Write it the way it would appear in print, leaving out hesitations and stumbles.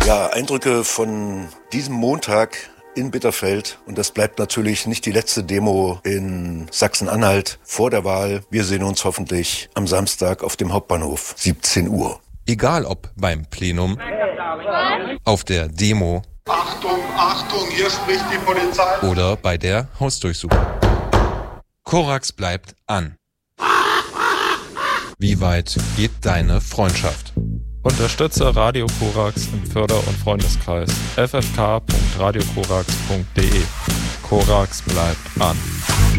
Ja, Eindrücke von diesem Montag in Bitterfeld. Und das bleibt natürlich nicht die letzte Demo in Sachsen-Anhalt vor der Wahl. Wir sehen uns hoffentlich am Samstag auf dem Hauptbahnhof, 17 Uhr. Egal ob beim Plenum, auf der Demo, Achtung, Achtung, hier spricht die Polizei. Oder bei der Hausdurchsuchung. Korax bleibt an. Wie weit geht deine Freundschaft? Unterstütze Radio Korax im Förder- und Freundeskreis ffk.radiokorax.de. Korax bleibt an.